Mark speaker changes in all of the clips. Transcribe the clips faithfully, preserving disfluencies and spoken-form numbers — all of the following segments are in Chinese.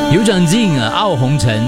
Speaker 1: 有长进啊，傲红尘。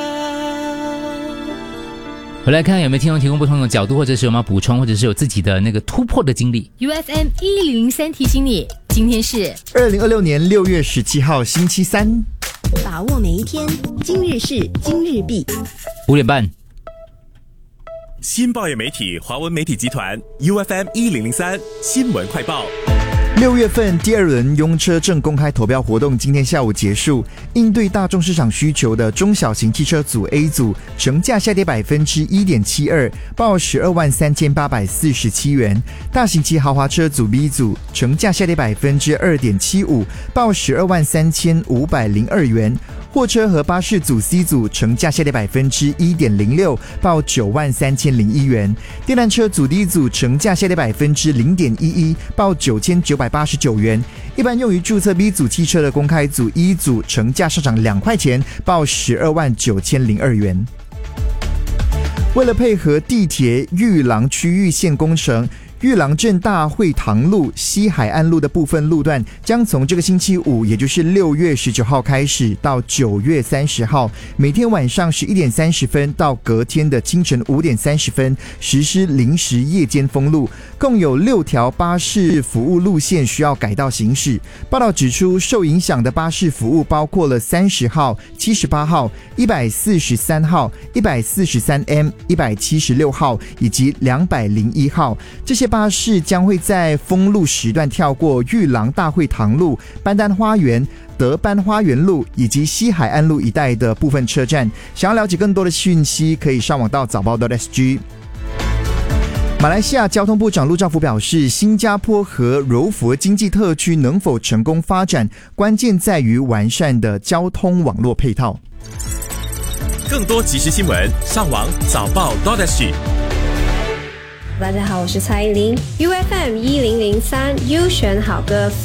Speaker 1: 回来看有没有听众提供不同的角度，或者是有没有补充，或者是有自己的那个突破的经历。
Speaker 2: U F M 一零零三提醒你，今天是
Speaker 3: 二零二六年六月十七号星期三，
Speaker 4: 把握每一天，今日事今日毕。
Speaker 1: 五点半。
Speaker 5: 新报业媒体华文媒体集团 U F M 一零零三新闻快报。
Speaker 3: 六月份第二轮拥车证公开投标活动今天下午结束，应对大众市场需求的中小型汽车组 A 组成价下跌百分之一点七二，报十二万三千八百四十七元；大型及豪华车组 B 组成价下跌百分之二点七五，报十二万三千五百零二元；货车和巴士组 C 组成价下跌百分之一点零六，报九万三千零一元；电单车组 D 组成价下跌百分之零点一一，报九千九百八十九元。一般用于注册 B 组汽车的公开组 E 组成价上涨两块钱，报十二万九千零二元。为了配合地铁裕廊区域线工程，裕廊镇大会堂路、西海岸路的部分路段将从这个星期五，也就是六月十九号开始，到九月三十号，每天晚上十一点三十分到隔天的清晨五点三十分实施临时夜间封路，共有六条巴士服务路线需要改道行驶。报道指出，受影响的巴士服务包括了三十号、七十八号、一百四十三号、一百四十三 M、一百七十六号以及两百零一号。这些巴士将会在封路时段跳过裕廊大会堂路、班丹花园、德班花园路以及西海岸路一带的部分车站。想要了解更多的讯息，可以上网到早报 .sg。马来西亚交通部长陆兆福表示，新加坡和柔佛经济特区能否成功发展，关键在于完善的交通网络配套。
Speaker 5: 更多即时新闻，上网早报 .sg。
Speaker 4: 大家好，我是蔡依林 ，U F M 一零零三优选好歌。